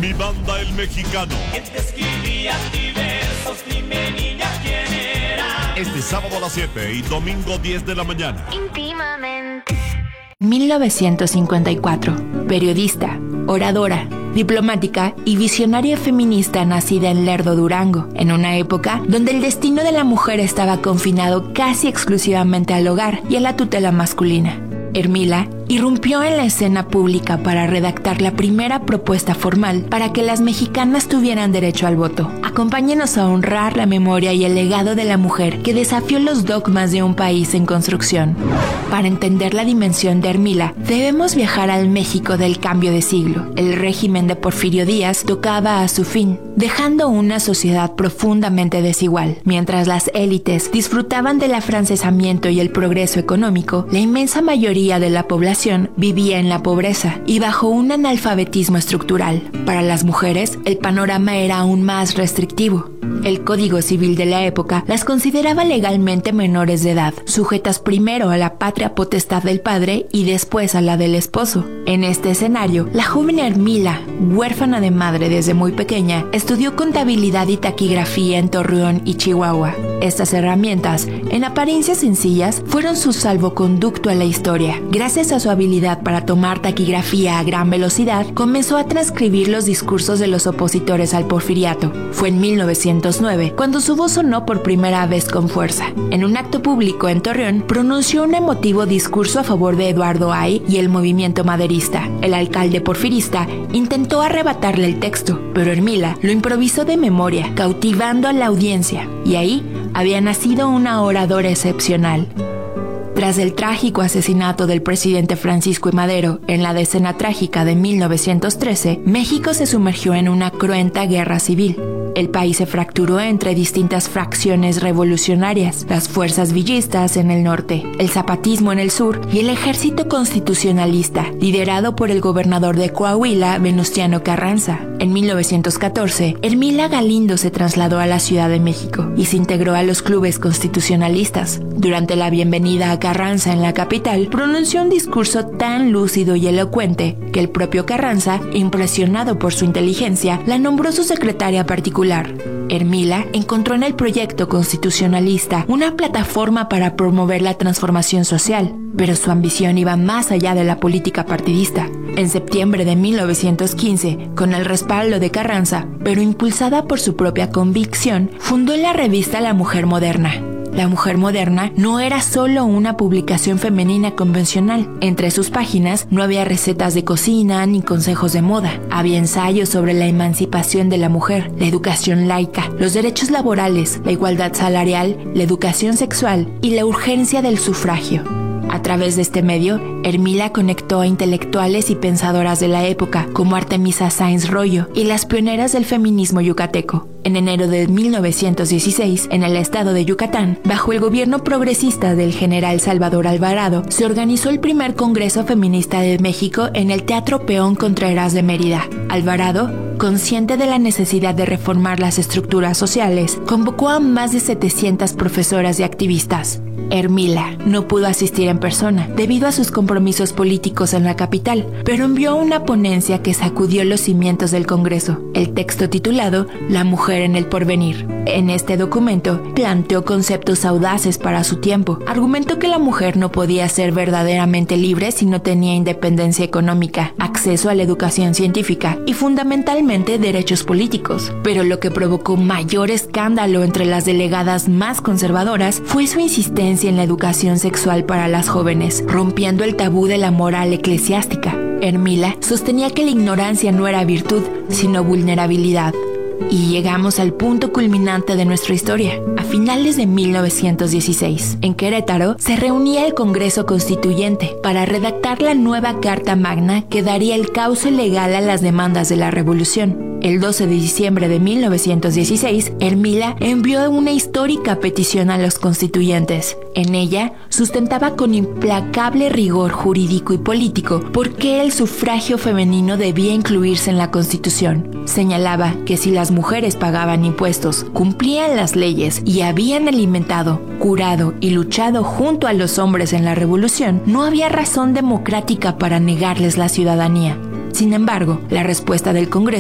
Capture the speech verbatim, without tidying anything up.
Mi banda El Mexicano. ¿Quién te escribía diversos? Dime, niña, ¿quién era? Este sábado a las siete y domingo diez de la mañana. Íntimamente. mil novecientos cincuenta y cuatro. Periodista, oradora, diplomática y visionaria feminista nacida en Lerdo, Durango, en una época donde el destino de la mujer estaba confinado casi exclusivamente al hogar y a la tutela masculina. Hermila irrumpió en la escena pública para redactar la primera propuesta formal para que las mexicanas tuvieran derecho al voto. Acompáñenos a honrar la memoria y el legado de la mujer que desafió los dogmas de un país en construcción. Para entender la dimensión de Hermila, debemos viajar al México del cambio de siglo. El régimen de Porfirio Díaz tocaba a su fin, dejando una sociedad profundamente desigual. Mientras las élites disfrutaban del afrancesamiento y el progreso económico, la inmensa mayoría de la población vivía en la pobreza y bajo un analfabetismo estructural. Para las mujeres, el panorama era aún más restrictivo. El Código Civil de la época las consideraba legalmente menores de edad, sujetas primero a la patria potestad del padre y después a la del esposo. En este escenario, la joven Hermila, huérfana de madre desde muy pequeña, estudió contabilidad y taquigrafía en Torreón y Chihuahua. Estas herramientas, en apariencia sencillas, fueron su salvoconducto a la historia. Gracias a su habilidad para tomar taquigrafía a gran velocidad, comenzó a transcribir los discursos de los opositores al porfiriato. Fue en mil novecientos nueve cuando su voz sonó por primera vez con fuerza. En un acto público en Torreón, pronunció un emotivo discurso a favor de Eduardo Ay y el movimiento maderista. El alcalde porfirista intentó arrebatarle el texto, pero Hermila lo improvisó de memoria, cautivando a la audiencia, y ahí había nacido una oradora excepcional. Tras el trágico asesinato del presidente Francisco I. Madero en la Decena Trágica de mil novecientos trece, México se sumergió en una cruenta guerra civil. El país se fracturó entre distintas fracciones revolucionarias, las fuerzas villistas en el norte, el zapatismo en el sur y el ejército constitucionalista, liderado por el gobernador de Coahuila, Venustiano Carranza. En mil novecientos catorce, Hermila Galindo se trasladó a la Ciudad de México y se integró a los clubes constitucionalistas. Durante la bienvenida a Carranza en la capital, pronunció un discurso tan lúcido y elocuente que el propio Carranza, impresionado por su inteligencia, la nombró su secretaria particular. Hermila encontró en el proyecto constitucionalista una plataforma para promover la transformación social, pero su ambición iba más allá de la política partidista. En septiembre de mil novecientos quince, con el respaldo de Carranza, pero impulsada por su propia convicción, fundó la revista La Mujer Moderna. La Mujer Moderna no era solo una publicación femenina convencional. Entre sus páginas no había recetas de cocina ni consejos de moda. Había ensayos sobre la emancipación de la mujer, la educación laica, los derechos laborales, la igualdad salarial, la educación sexual y la urgencia del sufragio. A través de este medio, Hermila conectó a intelectuales y pensadoras de la época, como Artemisa Sáenz Royo y las pioneras del feminismo yucateco. En enero de mil novecientos dieciséis, en el estado de Yucatán, bajo el gobierno progresista del general Salvador Alvarado, se organizó el primer Congreso Feminista de México en el Teatro Peón Contreras de Mérida. Alvarado, consciente de la necesidad de reformar las estructuras sociales, convocó a más de setecientas profesoras y activistas. Hermila no pudo asistir en persona debido a sus compromisos políticos en la capital, pero envió una ponencia que sacudió los cimientos del Congreso, el texto titulado La Mujer en el Porvenir. En este documento planteó conceptos audaces para su tiempo. Argumentó que la mujer no podía ser verdaderamente libre si no tenía independencia económica, acceso a la educación científica y fundamentalmente derechos políticos. Pero lo que provocó mayor escándalo entre las delegadas más conservadoras fue su insistencia en la educación sexual para las jóvenes, rompiendo el tabú de la moral eclesiástica. Hermila sostenía que la ignorancia no era virtud, sino vulnerabilidad. Y llegamos al punto culminante de nuestra historia. A finales de mil novecientos dieciséis, en Querétaro, se reunía el Congreso Constituyente para redactar la nueva Carta Magna que daría el cauce legal a las demandas de la Revolución. El doce de diciembre de mil novecientos dieciséis, Hermila envió una histórica petición a los constituyentes. En ella, sustentaba con implacable rigor jurídico y político por qué el sufragio femenino debía incluirse en la Constitución. Señalaba que si las mujeres pagaban impuestos, cumplían las leyes y habían alimentado, curado y luchado junto a los hombres en la Revolución, no había razón democrática para negarles la ciudadanía. Sin embargo, la respuesta del Congreso